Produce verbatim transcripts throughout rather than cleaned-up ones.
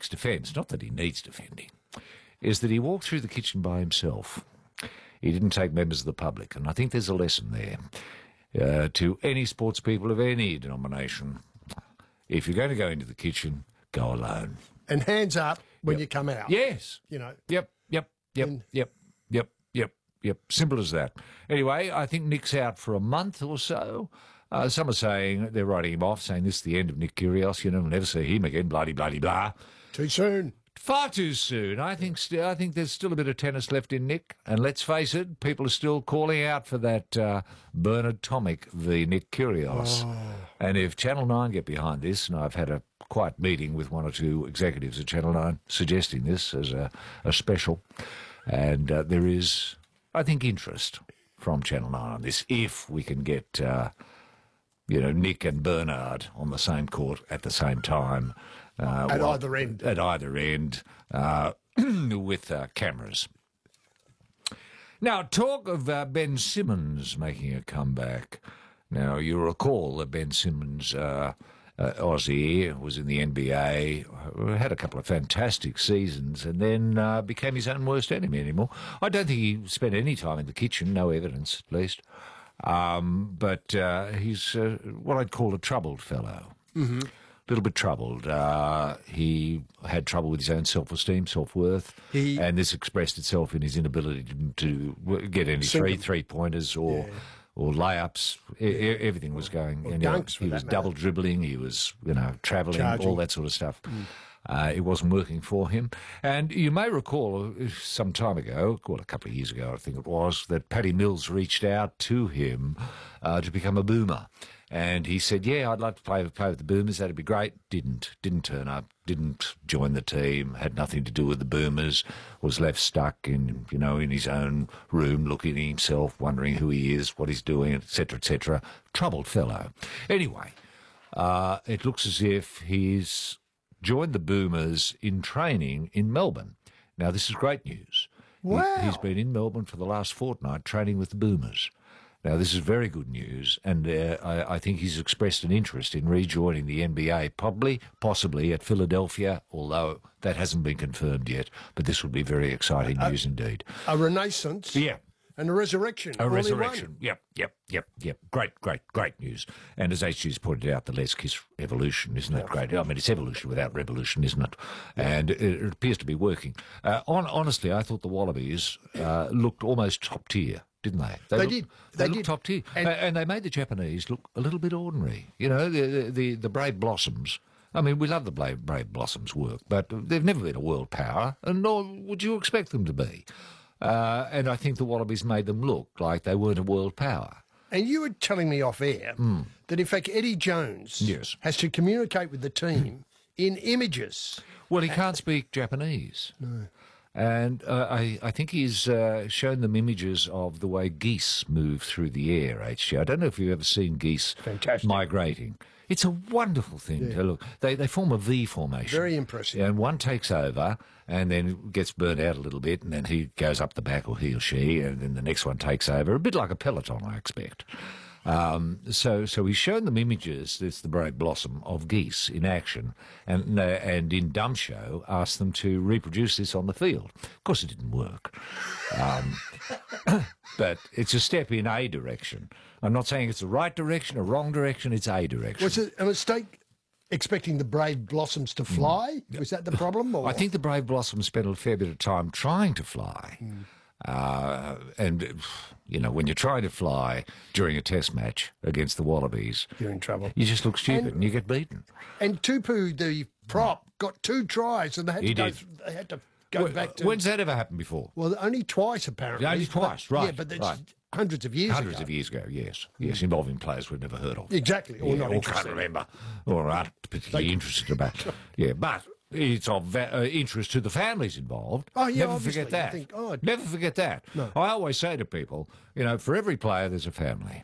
Nick's defence, not that he needs defending, is that he walked through the kitchen by himself. He didn't take members of the public, and I think there's a lesson there uh, to any sports people of any denomination. If you're going to go into the kitchen, go alone. And hands up when Yep. you come out. Yes. You know. Yep, yep, yep, And- yep, yep, yep, yep. Simple as that. Anyway, I think Nick's out for a month or so. Uh, some are saying, they're writing him off, saying this is the end of Nick Kyrgios. You know, we'll never see him again, bloody, bloody, blah. Too soon. Far too soon. I think st- I think there's still a bit of tennis left in Nick. And let's face it, people are still calling out for that uh, Bernard Tomic v Nick Kyrgios. Oh. And if Channel nine get behind this, and I've had a quiet meeting with one or two executives at Channel nine suggesting this as a, a special, and uh, there is, I think, interest from Channel nine on this, if we can get... Uh, you know, Nick and Bernard on the same court at the same time. Uh, At while- either end. At either end, uh, with uh, cameras. Now, talk of uh, Ben Simmons making a comeback. Now, you recall that Ben Simmons, uh, uh, Aussie, was in the N B A, uh, had a couple of fantastic seasons, and then uh, became his own worst enemy anymore. I don't think he spent any time in the kitchen, no evidence at least. Um, but uh, he's uh, what I'd call a troubled fellow. Mm-hmm. A little bit troubled. Uh, he had trouble with his own self-esteem, self-worth, He- and this expressed itself in his inability to, to w- get any Single- three three-pointers or Yeah. or layups. E- e- everything was going. Or and, you know, dunks, for he that was matter. double dribbling. He was, you know, travelling, Charging. all that sort of stuff. Uh, it wasn't working for him. And you may recall uh, some time ago, well, a couple of years ago, I think it was, that Paddy Mills reached out to him uh, to become a Boomer. And he said, yeah, I'd like to play, play with the Boomers. That'd be great. Didn't. Didn't turn up. Didn't join the team. Had nothing to do with the Boomers. Was left stuck in, you know, in his own room, looking at himself, wondering who he is, what he's doing, et cetera, et cetera. Troubled fellow. Anyway, uh, it looks as if he's joined the Boomers in training in Melbourne. Now, this is great news. He- Wow. he's been in Melbourne for the last fortnight training with the Boomers. Now, this is very good news, and uh, I, I think he's expressed an interest in rejoining the N B A, probably, possibly at Philadelphia, although that hasn't been confirmed yet, but this would be very exciting Uh, news indeed. A renaissance. Yeah. And a resurrection. A all in one. resurrection. Yep, yep, yep, yep. Great, great, great news. And as H G's pointed out, the Les Kiss evolution, isn't that great? I mean, it's evolution without revolution, isn't it? And it, it appears to be working. Uh, on, honestly, I thought the Wallabies uh, looked almost top tier, didn't they? They looked- did. They, They looked did. top tier. And- And, and they made the Japanese look a little bit ordinary. You know, the, the, the, the Brave Blossoms. I mean, we love the Brave, Brave Blossoms work, but they've never been a world power, and nor would you expect them to be. Uh, and I think the Wallabies made them look like they weren't a world power. And you were telling me off air that, in fact, Eddie Jones Yes. has to communicate with the team in images. Well, he can't speak Japanese. No. And uh, I, I think he's uh, shown them images of the way geese move through the air, H G. I don't know if you've ever seen geese Fantastic. migrating. It's a wonderful thing to look. They they form a V formation. Very impressive. And one takes over and then gets burnt out a little bit, and then he goes up the back, or he or she, and then the next one takes over. A bit like a peloton, I expect. Um, so, so he's shown them images, it's the Brave Blossom, of geese in action, and uh, and in Dumb Show asked them to reproduce this on the field. Of course, it didn't work. Um, but it's a step in a direction. I'm not saying it's the right direction or wrong direction, it's a direction. Was it a mistake expecting the Brave Blossoms to fly? Was that the problem? Or? I think the Brave Blossoms spent a fair bit of time trying to fly. Uh, and, you know, when you're trying to fly during a test match against the Wallabies, You're in trouble. you just look stupid and, And- you get beaten. And Tupu, the prop, got two tries, and they had He to go. did. th- They had to go Wh- back to. When's that ever happened before? Well, only twice apparently. Only but- twice, right, Yeah, but it's right. hundreds of years Hundreds ago. of years ago, yes. Yes, involving players we've never heard of. Exactly, or Yeah, not or interested. can't remember, or aren't particularly interested about. Yeah, but it's of va- uh, interest to the families involved. Oh, yeah, Never obviously. forget that. You think, oh, Never forget that. No. I always say to people, you know, for every player, there's a family.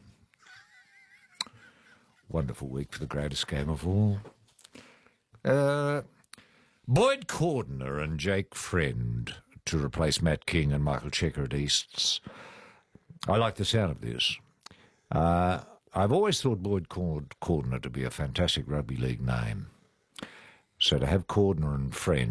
Wonderful week for the greatest game of all. Uh, Boyd Cordner and Jake Friend to replace Matt King and Michael Checker at Easts. I like the sound of this. Uh, I've always thought Boyd Cord- Cordner to be a fantastic rugby league name. So to have Cordner and Friend